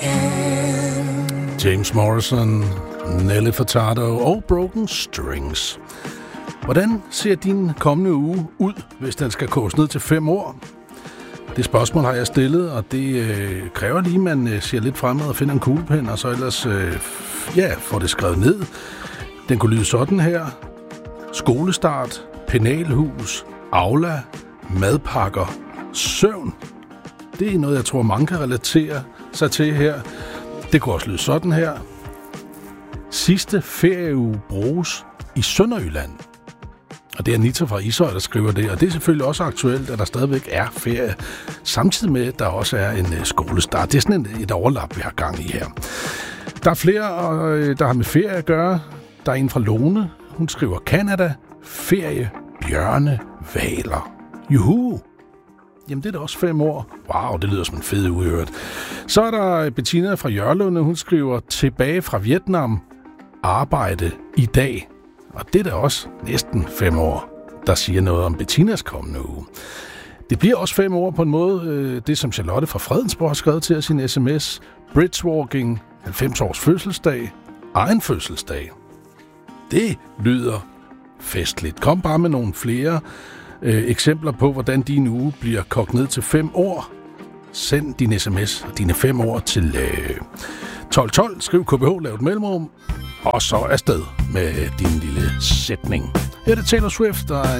James Morrison, Nelly Furtado og Broken Strings. Hvordan ser din kommende uge ud, hvis den skal koges ned til 5 ord? Det spørgsmål har jeg stillet, og det kræver lige, at man ser lidt fremad og finder en kuglepen, og så ellers får det skrevet ned. Den kunne lyde sådan her. Skolestart, penalhus, aula, madpakker, søvn. Det er noget, jeg tror, mange kan relatere sig til her. Det kunne også lyde sådan her. Sidste ferieuge bruges i Sønderjylland. Og det er Anita fra Ishøj, der skriver det. Og det er selvfølgelig også aktuelt, at der stadigvæk er ferie. Samtidig med, at der også er en skolestart. Det er sådan et overlap, vi har gang i her. Der er flere, der har med ferie at gøre. Der er en fra Lone. Hun skriver Canada, ferie, bjørne, valer. Juhu! Jamen, det er da også 5 år. Wow, det lyder som en fed uge, hørt. Så er der Bettina fra Jørlunde. Hun skriver tilbage fra Vietnam, arbejde i dag. Og det er da også næsten 5 år, der siger noget om Bettinas kommende uge. Det bliver også 5 år på en måde, det som Charlotte fra Fredensborg har skrevet til os i en sms. Bridgewalking, 90 års fødselsdag, egen fødselsdag. Det lyder festligt. Kom bare med nogle flere eksempler på, hvordan din uge bliver kogt ned til 5 år. Send din sms og dine 5 år til 1212. Skriv KBH, lav et mellemrum, og så afsted med din lille sætning. Her er det Taylor Swift, der